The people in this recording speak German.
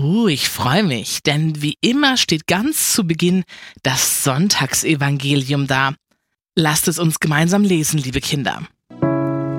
Ich freue mich, denn wie immer steht ganz zu Beginn das Sonntagsevangelium da. Lasst es uns gemeinsam lesen, liebe Kinder.